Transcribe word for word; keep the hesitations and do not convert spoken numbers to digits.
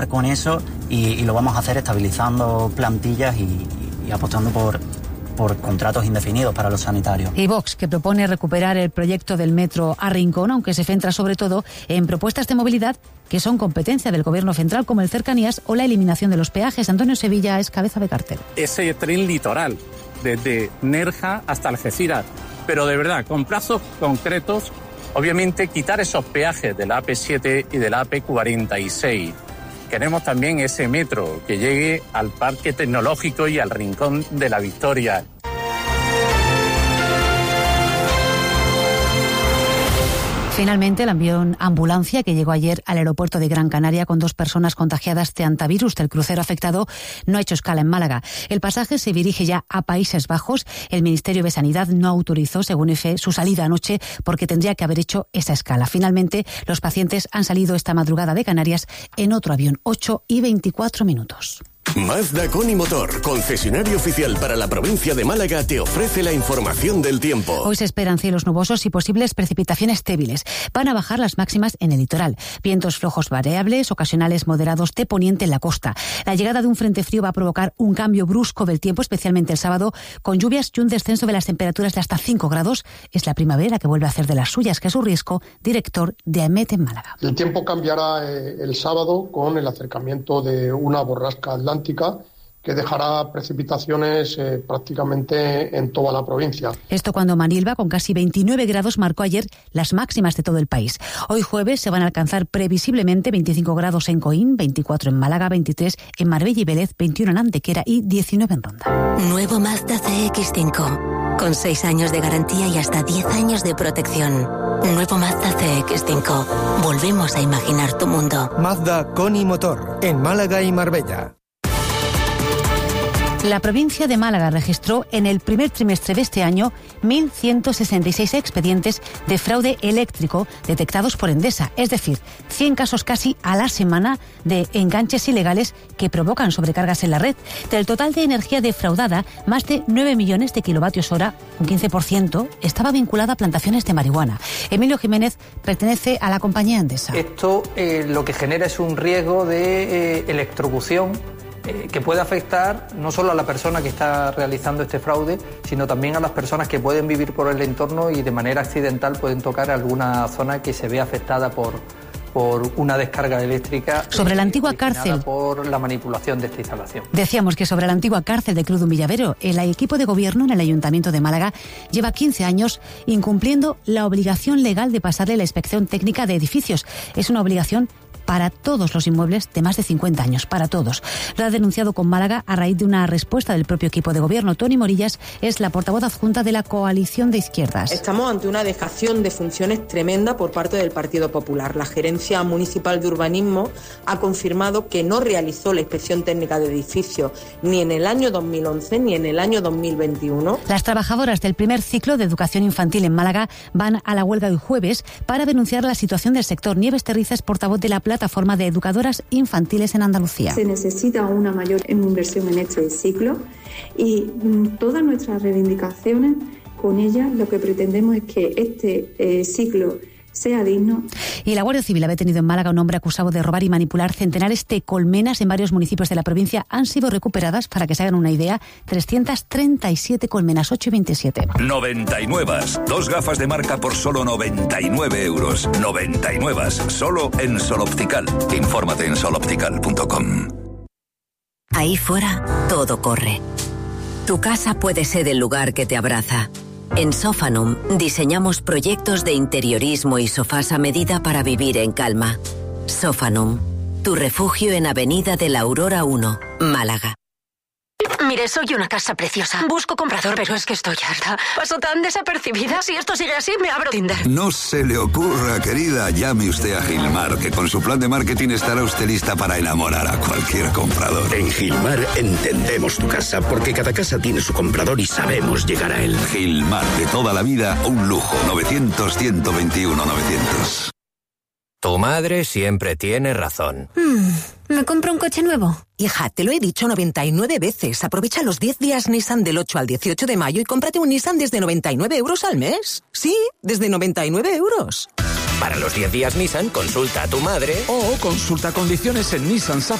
con eso y, y lo vamos a hacer estabilizando plantillas y, y apostando por, por contratos indefinidos para los sanitarios. Y Vox, que propone recuperar el proyecto del metro a Rincón, aunque se centra sobre todo en propuestas de movilidad que son competencia del Gobierno central, como el Cercanías o la eliminación de los peajes. Antonio Sevilla es cabeza de cartel. Ese tren litoral, desde Nerja hasta Algeciras, pero de verdad, con plazos concretos, obviamente quitar esos peajes de la A P siete y de la A P cuarenta y seis. Queremos también ese metro que llegue al Parque Tecnológico y al Rincón de la Victoria. Finalmente, el avión ambulancia que llegó ayer al aeropuerto de Gran Canaria con dos personas contagiadas de antivirus del crucero afectado no ha hecho escala en Málaga. El pasaje se dirige ya a Países Bajos. El Ministerio de Sanidad no autorizó, según EFE, su salida anoche porque tendría que haber hecho esa escala. Finalmente, los pacientes han salido esta madrugada de Canarias en otro avión, ocho y veinticuatro minutos. Mazda Coni Motor, concesionario oficial para la provincia de Málaga, te ofrece la información del tiempo. Hoy se esperan cielos nubosos y posibles precipitaciones débiles. Van a bajar las máximas en el litoral. Vientos flojos variables, ocasionales moderados de poniente en la costa. La llegada de un frente frío va a provocar un cambio brusco del tiempo, especialmente el sábado, con lluvias y un descenso de las temperaturas de hasta cinco grados. Es la primavera que vuelve a hacer de las suyas. Jesús Riesco, director de AEMET en Málaga. El tiempo cambiará eh, el sábado con el acercamiento de una borrasca atlántica que dejará precipitaciones eh, prácticamente en toda la provincia. Esto cuando Manilva, con casi veintinueve grados, marcó ayer las máximas de todo el país. Hoy jueves se van a alcanzar previsiblemente veinticinco grados en Coín, veinticuatro en Málaga, veintitrés en Marbella y Vélez, veintiuno en Antequera y diecinueve en Ronda. Nuevo Mazda C X cinco, con seis años de garantía y hasta diez años de protección. Nuevo Mazda C X cinco. Volvemos a imaginar tu mundo. Mazda Coni Motor, en Málaga y Marbella. La provincia de Málaga registró en el primer trimestre de este año mil ciento sesenta y seis expedientes de fraude eléctrico detectados por Endesa, es decir, cien casos casi a la semana de enganches ilegales que provocan sobrecargas en la red. Del total de energía defraudada, más de nueve millones de kilovatios hora, un quince por ciento, estaba vinculada a plantaciones de marihuana. Emilio Jiménez pertenece a la compañía Endesa. Esto eh, lo que genera es un riesgo de eh, electrocución Eh, que puede afectar no solo a la persona que está realizando este fraude, sino también a las personas que pueden vivir por el entorno y de manera accidental pueden tocar alguna zona que se ve afectada por, por una descarga eléctrica. Sobre eh, la antigua cárcel. Por la manipulación de esta instalación. Decíamos que sobre la antigua cárcel de Cruz de un Villavero, el equipo de gobierno en el Ayuntamiento de Málaga lleva quince años incumpliendo la obligación legal de pasarle la inspección técnica de edificios. Es una obligación para todos los inmuebles de más de cincuenta años, para todos. Lo ha denunciado con Málaga a raíz de una respuesta del propio equipo de gobierno. Toni Morillas es la portavoz adjunta de la coalición de izquierdas. Estamos ante una dejación de funciones tremenda por parte del Partido Popular. La Gerencia Municipal de Urbanismo ha confirmado que no realizó la inspección técnica de edificios ni en el año dos mil once ni en el año dos mil veintiuno. Las trabajadoras del primer ciclo de educación infantil en Málaga van a la huelga hoy jueves para denunciar la situación del sector. Nieves Terriza es portavoz de la plataforma de educadoras infantiles en Andalucía. Se necesita una mayor inversión en este ciclo y todas nuestras reivindicaciones, con ellas lo que pretendemos es que este eh, ciclo sea digno. Y la Guardia Civil ha detenido en Málaga a un hombre acusado de robar y manipular centenares de colmenas en varios municipios de la provincia. Han sido recuperadas, para que se hagan una idea, trescientas treinta y siete colmenas, ocho y veintisiete. noventa y nueve. Dos gafas de marca por solo noventa y nueve euros. noventa y nueve. Solo en Sol Optical. Infórmate en sol optical punto com. Ahí fuera, todo corre. Tu casa puede ser el lugar que te abraza. En Sofanum diseñamos proyectos de interiorismo y sofás a medida para vivir en calma. Sofanum, tu refugio en Avenida de la Aurora uno, Málaga. Mire, soy una casa preciosa. Busco comprador, pero es que estoy harta. Paso tan desapercibida. Si esto sigue así, me abro Tinder. No se le ocurra, querida. Llame usted a Gilmar, que con su plan de marketing estará usted lista para enamorar a cualquier comprador. En Gilmar entendemos tu casa, porque cada casa tiene su comprador y sabemos llegar a él. Gilmar, de toda la vida, un lujo. novecientos, ciento veintiuno, novecientos. Tu madre siempre tiene razón. Mm, ¿me compro un coche nuevo? Hija, te lo he dicho noventa y nueve veces. Aprovecha los diez días Nissan del ocho al dieciocho de mayo y cómprate un Nissan desde noventa y nueve euros al mes. Sí, desde noventa y nueve euros. Para los diez días Nissan, consulta a tu madre o consulta condiciones en Nissan